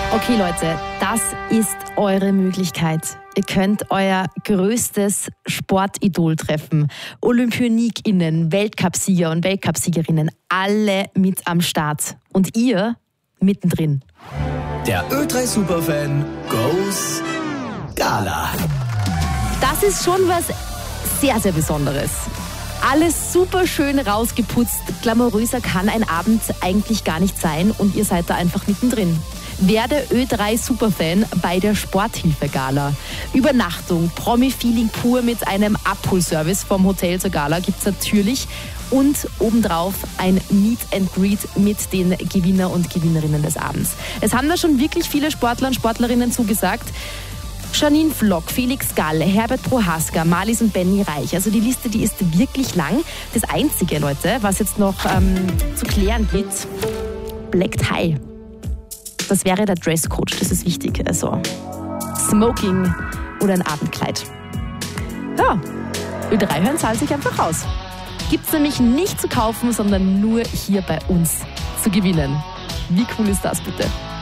Okay Leute, das ist eure Möglichkeit. Ihr könnt euer größtes Sportidol treffen. OlympionikInnen, Weltcupsieger und Weltcupsiegerinnen, alle mit am Start. Und ihr mittendrin. Der Ö3 Superfan goes Gala. Das ist schon was sehr, sehr Besonderes. Alles super schön rausgeputzt. Glamouröser kann ein Abend eigentlich gar nicht sein und ihr seid da einfach mittendrin. Werde Ö3 Superfan bei der Sporthilfe-Gala. Übernachtung, Promi-Feeling pur mit einem Abholservice vom Hotel zur Gala gibt's natürlich. Und obendrauf ein Meet and Greet mit den Gewinner und Gewinnerinnen des Abends. Es haben da schon wirklich viele Sportler und Sportlerinnen zugesagt. Janine Flock, Felix Gall, Herbert Prohaska, Marlies und Benny Reich. Also die Liste, die ist wirklich lang. Das Einzige, Leute, was jetzt noch zu klären gilt, Black Tie. Das wäre der Dresscode, das ist wichtig. Also Smoking oder ein Abendkleid. Ja, Ö3 hören zahlt sich einfach aus. Gibt's nämlich nicht zu kaufen, sondern nur hier bei uns zu gewinnen. Wie cool ist das bitte?